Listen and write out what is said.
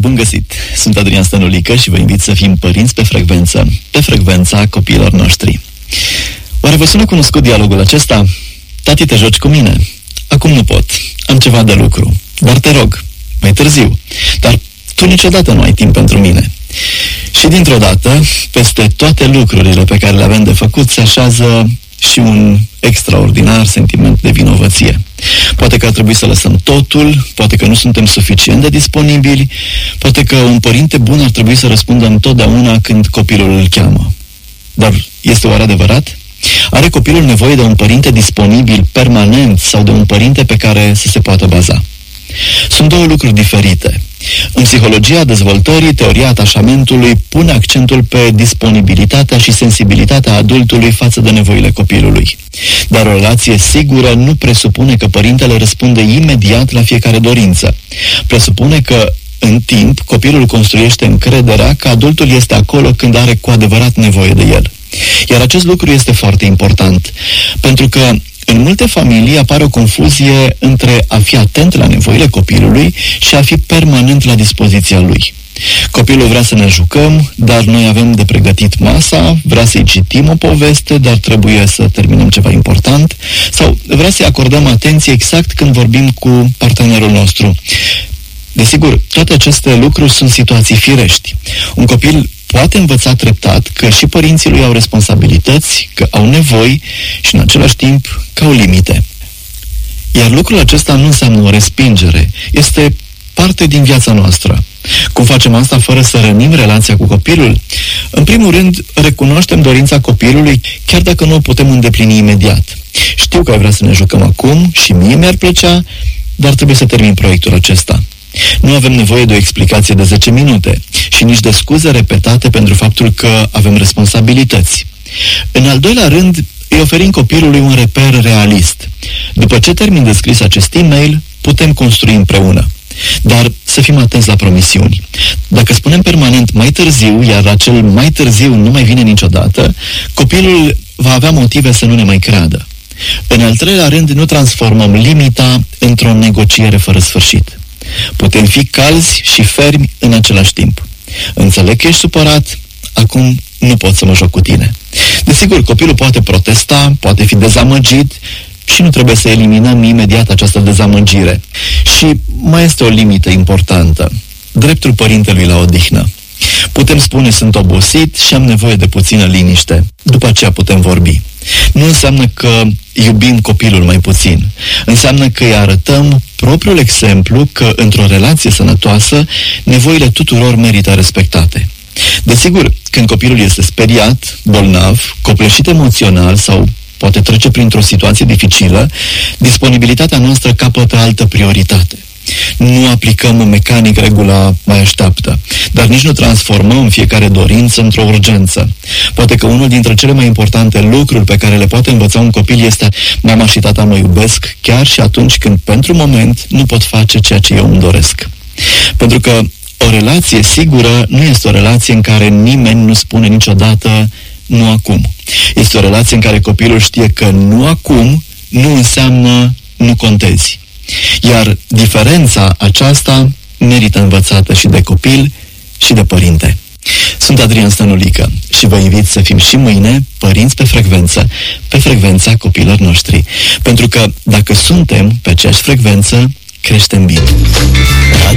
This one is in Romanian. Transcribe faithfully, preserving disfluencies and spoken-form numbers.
Bun găsit! Sunt Adrian Stănulică și vă invit să fim părinți pe frecvență, pe frecvența copiilor noștri. Oare vă sună cunoscut dialogul acesta? Tati, te joci cu mine? Acum nu pot, am ceva de lucru, dar te rog, mai târziu, dar tu niciodată nu ai timp pentru mine. Și dintr-o dată, peste toate lucrurile pe care le avem de făcut, se așează și un extraordinar sentiment de vinovăție. Poate că ar trebui să lăsăm totul, poate că nu suntem suficient de disponibili, poate că un părinte bun ar trebui să răspundă întotdeauna când copilul îl cheamă. Dar este oare adevărat? Are copilul nevoie de un părinte disponibil permanent sau de un părinte pe care să se poată baza? Sunt două lucruri diferite. În psihologia dezvoltării, teoria atașamentului pune accentul pe disponibilitatea și sensibilitatea adultului față de nevoile copilului. Dar o relație sigură nu presupune că părintele răspunde imediat la fiecare dorință. Presupune că în timp copilul construiește încrederea că adultul este acolo când are cu adevărat nevoie de el. Iar acest lucru este foarte important, pentru că în multe familii apare o confuzie între a fi atent la nevoile copilului și a fi permanent la dispoziția lui. Copilul vrea să ne jucăm, dar noi avem de pregătit masa, vrea să-i citim o poveste, dar trebuie să terminăm ceva important, sau vrea să-i acordăm atenție exact când vorbim cu partenerul nostru. Desigur, toate aceste lucruri sunt situații firești. Un copil poate învăța treptat că și părinții lui au responsabilități, că au nevoi și în același timp că au limite. Iar lucrul acesta nu înseamnă o respingere, este parte din viața noastră. Cum facem asta fără să rănim relația cu copilul? În primul rând, recunoaștem dorința copilului, chiar dacă nu o putem îndeplini imediat. Știu că ai vrea să ne jucăm acum și mie mi-ar plăcea, dar trebuie să termin proiectul acesta. Nu avem nevoie de o explicație de zece minute și nici de scuze repetate pentru faptul că avem responsabilități. În al doilea rând, îi oferim copilului un reper realist. După ce termin de scris acest e-mail, putem construi împreună. Dar să fim atenți la promisiuni. Dacă spunem permanent mai târziu, iar acel mai târziu nu mai vine niciodată, copilul va avea motive să nu ne mai creadă. În al treilea rând, nu transformăm limita într-o negociere fără sfârșit. Putem fi calzi și fermi în același timp. Înțeleg că ești supărat, acum nu pot să mă joc cu tine. Desigur, copilul poate protesta, poate fi dezamăgit și nu trebuie să eliminăm imediat această dezamăgire. Și mai este o limită importantă, dreptul părintelui la odihnă. Putem spune sunt obosit și am nevoie de puțină liniște. După aceea putem vorbi. Nu înseamnă că iubim copilul mai puțin. Înseamnă că îi arătăm propriul exemplu că într-o relație sănătoasă nevoile tuturor merită respectate. Desigur, când copilul este speriat, bolnav, copleșit emoțional sau poate trece printr-o situație dificilă, disponibilitatea noastră capătă altă prioritate. Nu aplicăm mecanic regula mai așteaptă, dar nici nu transformăm fiecare dorință într-o urgență. Poate că unul dintre cele mai importante lucruri pe care le poate învăța un copil este: mama și tata mă iubesc chiar și atunci când pentru moment nu pot face ceea ce eu îmi doresc. Pentru că o relație sigură nu este o relație în care nimeni nu spune niciodată nu acum. Este o relație în care copilul știe că nu acum nu înseamnă nu contezi. Iar diferența aceasta merită învățată și de copil și de părinte. Sunt Adrian Stănulică și vă invit să fim și mâine părinți pe frecvență, pe frecvența copiilor noștri. Pentru că dacă suntem pe aceeași frecvență, creștem bine.